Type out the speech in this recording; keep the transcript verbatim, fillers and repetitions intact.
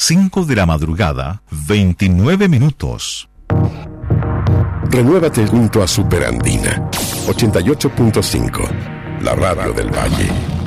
cinco de la madrugada, veintinueve minutos. Renuévate junto a Superandina ochenta y ocho punto cinco, la radio del Valle.